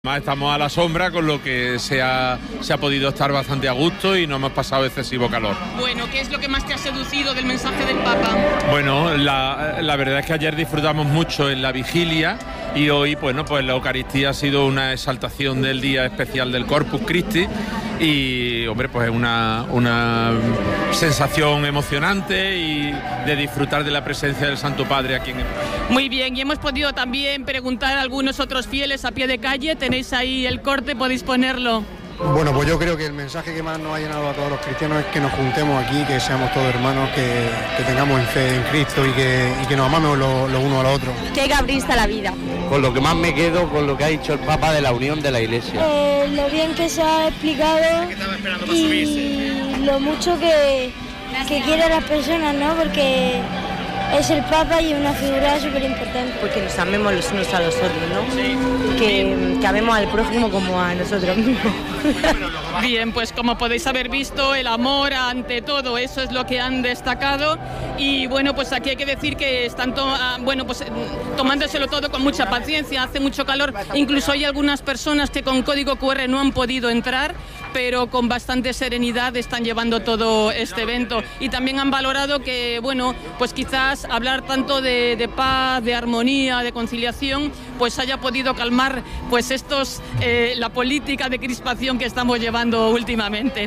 Estamos a la sombra, con lo que se ha podido estar bastante a gusto y no hemos pasado excesivo calor. Bueno, ¿qué es lo que más te ha seducido del mensaje del Papa? Bueno, la verdad es que ayer disfrutamos mucho en la vigilia y hoy, bueno, pues la Eucaristía ha sido una exaltación del día especial del Corpus Christi y, hombre, pues es una sensación emocionante y de disfrutar de la presencia del Santo Padre aquí en el país. Muy bien, y hemos podido también preguntar a algunos otros fieles a pie de calle. Tenéis ahí el corte, podéis ponerlo. Bueno, pues yo creo que el mensaje que más nos ha llenado a todos los cristianos es que nos juntemos aquí, que seamos todos hermanos, que tengamos fe en Cristo y que nos amamos los unos a los otros. Que gabrista la vida. Con lo que más me quedo, con lo que ha dicho el Papa de la unión de la Iglesia. Lo bien que se ha explicado y lo mucho que quiere a las personas, ¿no? Porque es el Papa y es una figura súper importante. Porque nos amemos los unos a los otros, ¿no? Sí. Que amemos al prójimo como a nosotros mismos. Bien, pues como podéis haber visto, el amor ante todo, eso es lo que han destacado. Y bueno, pues aquí hay que decir que están tomándoselo todo con mucha paciencia, hace mucho calor. Incluso hay algunas personas que con código QR no han podido entrar, pero con bastante serenidad están llevando todo este evento. Y también han valorado que, bueno, pues quizás hablar tanto de paz, de armonía, de conciliación, pues haya podido calmar pues la política de crispación que estamos llevando últimamente.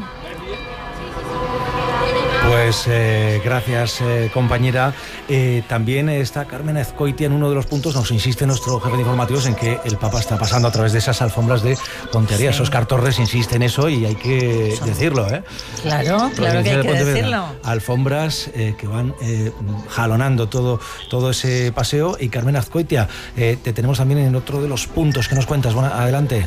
Pues gracias, compañera. También está Carmen Azcoitia en uno de los puntos, nos insiste nuestro jefe de informativos en que el Papa está pasando a través de esas alfombras de Ponterías. Sí. Óscar Torres insiste en eso y hay que decirlo, ¿eh? Claro que hay que decirlo. Alfombras que van jalonando todo ese paseo. Y Carmen Azcoitia, te tenemos también en otro de los puntos que nos cuentas. Bueno, adelante.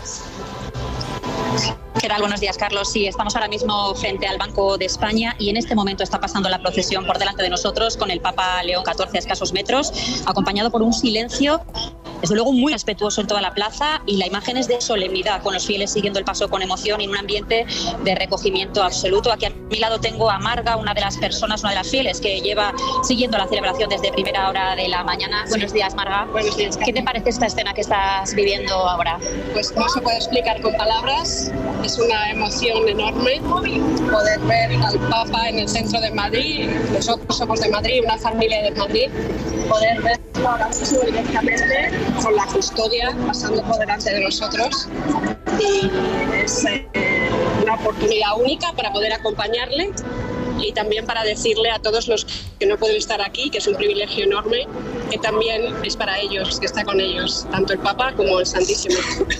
¿Qué tal? Buenos días, Carlos. Sí, estamos ahora mismo frente al Banco de España y en este momento está pasando la procesión por delante de nosotros con el Papa León XIV a escasos metros, acompañado por un silencio, desde luego muy respetuoso en toda la plaza, y la imagen es de solemnidad, con los fieles siguiendo el paso con emoción y en un ambiente de recogimiento absoluto. Aquí a mi lado tengo a Marga, una de las fieles que lleva siguiendo la celebración desde primera hora de la mañana. Buenos días, Marga. Buenos días. ¿Qué te parece esta escena que estás viviendo ahora? Pues no se puede explicar con palabras. Es una emoción enorme poder ver al Papa en el centro de Madrid. Nosotros somos de Madrid, una familia de Madrid. Poder ver ahora mismo directamente con la custodia pasando por delante de nosotros. Y es una oportunidad única para poder acompañarle y también para decirle a todos los que no pueden estar aquí, que es un privilegio enorme, que también es para ellos, que está con ellos, tanto el Papa como el Santísimo.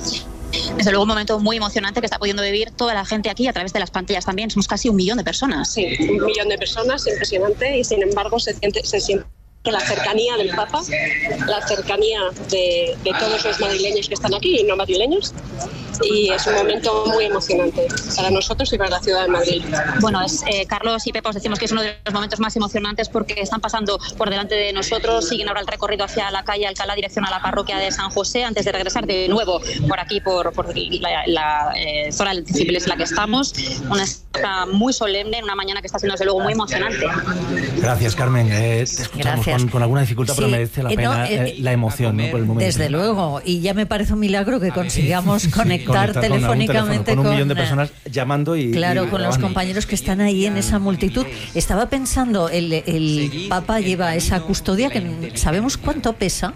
Desde luego un momento muy emocionante que está pudiendo vivir toda la gente aquí a través de las pantallas también. Somos casi 1 millón de personas. Sí, 1 millón de personas, impresionante, y sin embargo se siente la cercanía del Papa, la cercanía de todos los madrileños que están aquí y no madrileños, y es un momento muy emocionante para nosotros y para la ciudad de Madrid. Bueno, Carlos y Pepa, os decimos que es uno de los momentos más emocionantes porque están pasando por delante de nosotros, siguen ahora el recorrido hacia la calle Alcalá, dirección a la parroquia de San José, antes de regresar de nuevo por aquí, por la zona del Cibeles en la que estamos. Una escena muy solemne en una mañana que está siendo desde luego muy emocionante. Gracias, Carmen. Te escuchamos con alguna dificultad, sí, pero merece la pena la emoción, ¿no? Por el momento. Desde luego, y ya me parece un milagro que consigamos conectar telefónicamente con 1 millón de personas llamando y con los compañeros que están ahí en esa multitud. Estaba pensando, el Papa lleva esa custodia que sabemos cuánto pesa.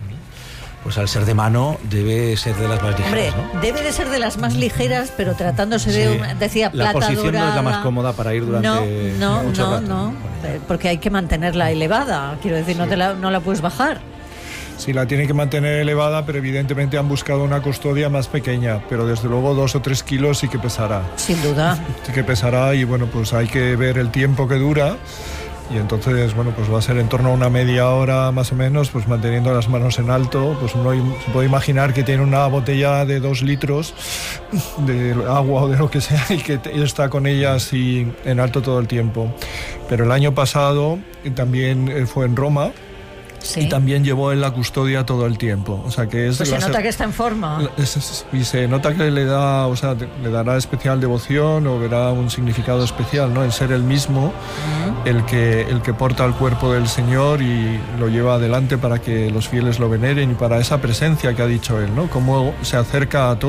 Pues al ser de mano debe ser de las más ligeras. Hombre, ¿no? Debe de ser de las más ligeras, pero tratándose de una, decía, plata dorada. La posición no es la más cómoda para ir durante mucho rato. No, porque hay que mantenerla elevada. Quiero decir, no la puedes bajar. Sí, la tienen que mantener elevada, pero evidentemente han buscado una custodia más pequeña, pero desde luego 2 o 3 kilos sí que pesará. Sin duda. Sí que pesará, y bueno, pues hay que ver el tiempo que dura. Y entonces, bueno, pues va a ser en torno a una media hora más o menos, pues manteniendo las manos en alto. Pues uno se puede imaginar que tiene una botella de 2 litros de agua o de lo que sea y que está con ella así en alto todo el tiempo. Pero el año pasado también fue en Roma Sí. Y también llevó en la custodia todo el tiempo. O sea, que es pues se nota que está en forma. Y se nota que le da, o sea, le dará especial devoción o verá un significado especial, ¿no? En ser el mismo el que porta el cuerpo del Señor y lo lleva adelante para que los fieles lo veneren y para esa presencia que ha dicho él, ¿no? Cómo se acerca a todos.